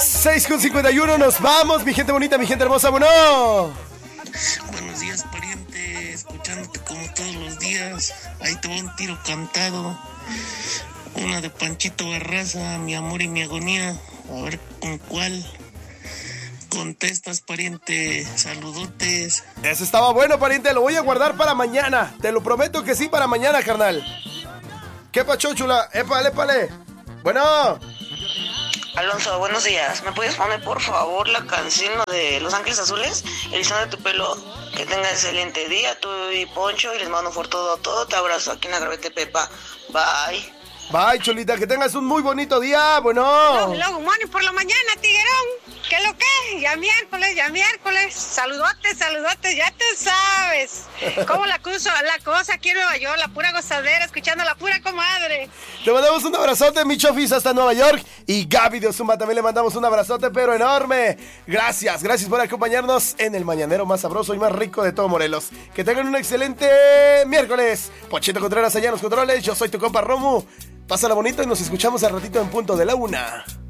6:51, nos vamos, mi gente bonita, mi gente hermosa, bueno. Buenos días, pariente, escuchándote como todos los días. Ahí te va un tiro cantado. Una de Panchito Barraza, Mi amor y mi agonía. A ver con cuál contestas, pariente. Saludotes. Eso estaba bueno, pariente, lo voy a guardar para mañana. Te lo prometo que sí, para mañana, carnal. ¿Qué pacho, chula? Épale. Bueno. Alonso, buenos días. ¿Me puedes poner por favor la canción de Los Ángeles Azules? Erizando tu pelo. Que tenga excelente día, tú y Poncho. Y les mando por todo. Te abrazo aquí en la Gravete Pepa. Bye. Bye, chulita, que tengas un muy bonito día. Bueno. Luego, morning por la mañana, tiguerón. ¿Qué lo que? Ya miércoles. Saludotes, ya tú sabes. ¿Cómo la cosa aquí en Nueva York? La pura gozadera, escuchando a la pura comadre. Te mandamos un abrazote, mi chofis, hasta Nueva York. Y Gaby de Ozumba también le mandamos un abrazote, pero enorme. Gracias por acompañarnos en el mañanero más sabroso y más rico de todo Morelos. Que tengan un excelente miércoles. Pochito Contreras allá en los controles. Yo soy tu compa Romu. Pásala bonito y nos escuchamos al ratito en punto de la 1.